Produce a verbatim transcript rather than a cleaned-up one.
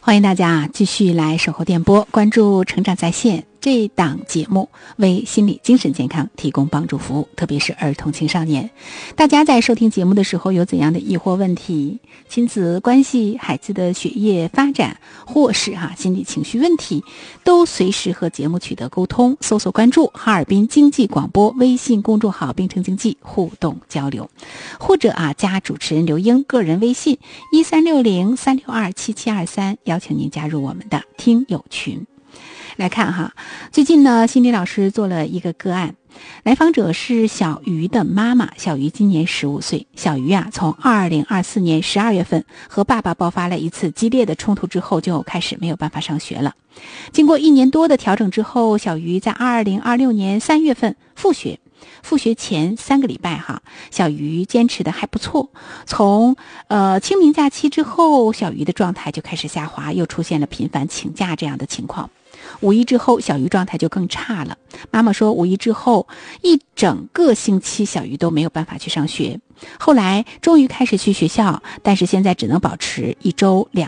欢迎大家啊继续来守候电波，关注成长在线这档节目，为心理精神健康提供帮助服务，特别是儿童青少年。大家在收听节目的时候有怎样的疑惑问题，亲子关系、孩子的学业发展，或是哈、啊、心理情绪问题，都随时和节目取得沟通，搜索关注哈尔滨经济广播微信公众号并称经济互动交流，或者啊加主持人刘英个人微信一三六零三六二七七二三，邀请您加入我们的听友群。来看哈，最近呢，心理老师做了一个个案，来访者是小鱼的妈妈，小鱼今年十五岁。小鱼啊，从二零二四年十二月份和爸爸爆发了一次激烈的冲突之后，就开始没有办法上学了。经过一年多的调整之后，小鱼在二零二六年三月份复学。复学前三个礼拜哈，小鱼坚持的还不错。从呃清明假期之后，小鱼的状态就开始下滑，又出现了频繁请假这样的情况。五一之后，小鱼状态就更差了。妈妈说，五一之后一整个星期，小鱼都没有办法去上学。后来终于开始去学校，但是现在只能保持一周两